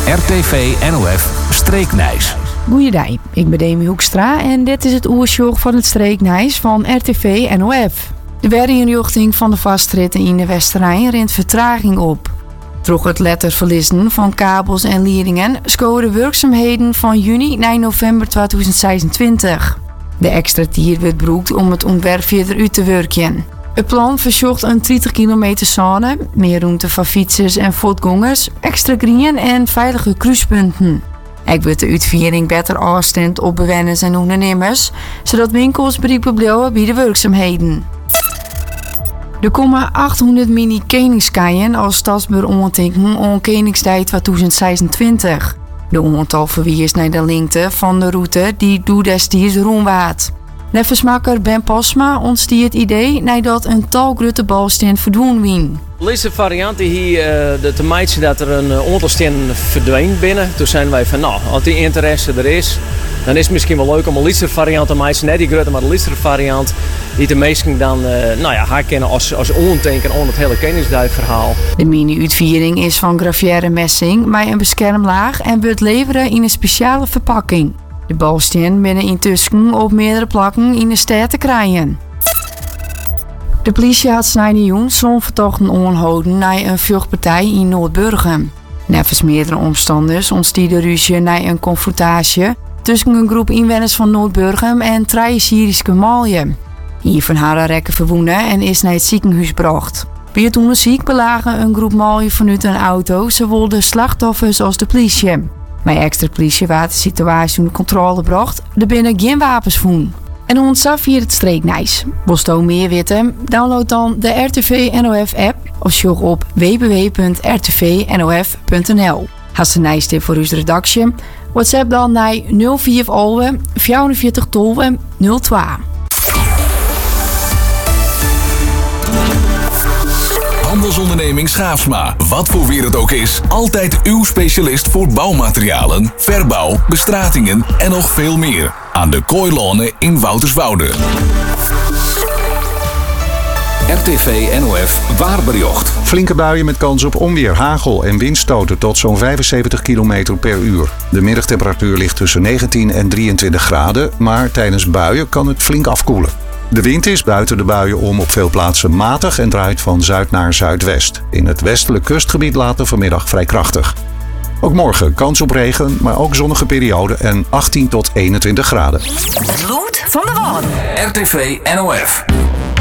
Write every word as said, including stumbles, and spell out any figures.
R T V N O F Streeknijs. Goeiedag, ik ben Demi Hoekstra en dit is het oersjoch van het Streeknijs van R T V N O F. De werinrichting van de vastritten in de Westerrijn rent vertraging op. Door het letterverliezen van kabels en leidingen scoren werkzaamheden van juni naar november tweeduizend zesentwintig. De extra tier wordt gebruikt om het ontwerp verder uit te werken. Het plan verzocht een dertig kilometer zone, meer ruimte voor fietsers en voetgangers, extra groen en veilige kruispunten. Ik wordt de uitvoering beter afgestemd op bewoners en ondernemers, zodat winkels bereikbaar blijven bij de werkzaamheden. Er komen achthonderd mini-Koningskeien als stadsbeurondertekening om Koningsdag tweeduizend zesentwintig. De aantal verwijst naar de lengte van de route die door destijds rondwaart. Neffensmakker Ben Pasma ontstiet het idee nadat een talgrote balstand verdwenen wien. De laatste variant hier uh, te maken dat er een aantal stenen verdwijnt binnen. Toen zijn wij van nou, als die interesse er is, dan is het misschien wel leuk om een liefste variant te maken. Net die grote, maar de liefste variant die de meesten dan uh, nou ja, herkennen als, als onteken aan het hele Koningsdag-verhaal. De mini-uitviering is van gravière messing met een beschermlaag en wordt leveren in een speciale verpakking. De balstenen binnen intussen op meerdere plekken in de stad te krijgen. De politie had snijden zo'n vertochten onhouden naar een vechtpartij in Noord-Burgum. Nevens meerdere omstanders ontstond de ruzie naar een confrontatie tussen een groep inwoners van Noord-Burgum en drie Syrische maljen. Hier van haar rekken verwonden en is naar het ziekenhuis gebracht. Bij het onderzoek belagen een groep maljen vanuit een auto zowel de slachtoffers als de politie. Met extra politie werd de situatie onder controle gebracht. Er binnen geen wapens vonden. En ons via het Streeknijs. Wil je meer weten? Download dan de R T V N O F app of zoek op w w w punt r t v n o f punt n l. Als een nijstip voor uw redactie, WhatsApp dan naar nul vier vierenveertig twaalf nul twee. Handelsonderneming Schaafsma. Wat voor weer het ook is, altijd uw specialist voor bouwmaterialen, verbouw, bestratingen en nog veel meer. Aan de Kooilonen in Wouterswoude. R T V N O F waarbericht. Flinke buien met kans op onweer, hagel en windstoten tot zo'n vijfenzeventig kilometer per uur. De middagtemperatuur ligt tussen negentien en drieëntwintig graden, maar tijdens buien kan het flink afkoelen. De wind is buiten de buien om op veel plaatsen matig en draait van zuid naar zuidwest. In het westelijk kustgebied later vanmiddag vrij krachtig. Ook morgen kans op regen, maar ook zonnige periode en achttien tot eenentwintig graden. Bloed van de Wadden. R T V N O F.